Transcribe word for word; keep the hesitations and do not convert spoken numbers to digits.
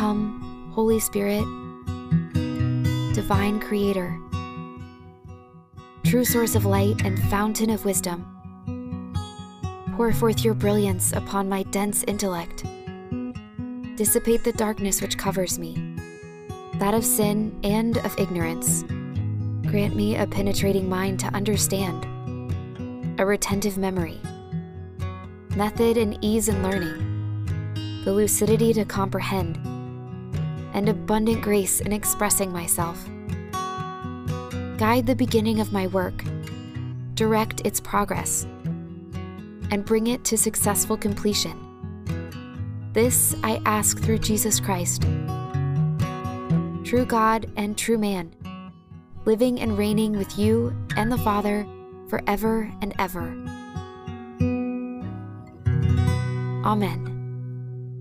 Come, Holy Spirit, Divine Creator, true source of light and fountain of wisdom. Pour forth your brilliance upon my dense intellect. Dissipate the darkness which covers me, that of sin and of ignorance. Grant me a penetrating mind to understand, a retentive memory, method and ease in learning, the lucidity to comprehend, and abundant grace in expressing myself. Guide the beginning of my work, direct its progress, and bring it to successful completion. This I ask through Jesus Christ, true God and true man, living and reigning with you and the Father forever and ever. Amen.